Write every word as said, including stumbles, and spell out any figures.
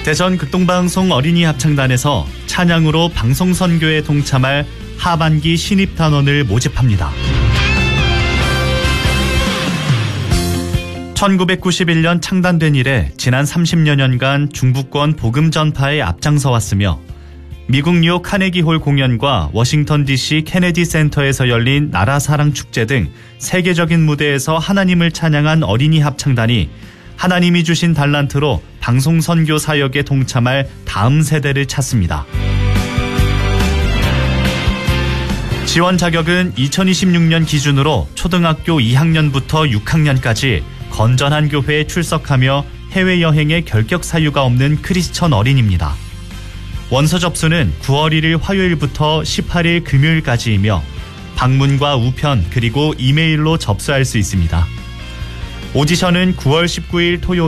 대전 극동방송 어린이 합창단에서 찬양으로 방송선교에 동참할 하반기 신입단원을 모집합니다. 천구백구십일 년 창단된 이래 지난 삼십여 년간 중부권 복음 전파에 앞장서 왔으며 미국 뉴욕 카네기홀 공연과 워싱턴 디씨 케네디 센터에서 열린 나라 사랑 축제 등 세계적인 무대에서 하나님을 찬양한 어린이 합창단이 하나님이 주신 달란트로 방송 선교 사역에 동참할 다음 세대를 찾습니다. 지원 자격은 이천이십육 년 기준으로 초등학교 이 학년부터 육 학년까지 건전한 교회에 출석하며 해외여행에 결격 사유가 없는 크리스천 어린입니다. 원서 접수는 구월 일일 화요일부터 십팔일 금요일까지이며 방문과 우편 그리고 이메일로 접수할 수 있습니다. 오디션은 구월 십구일 토요일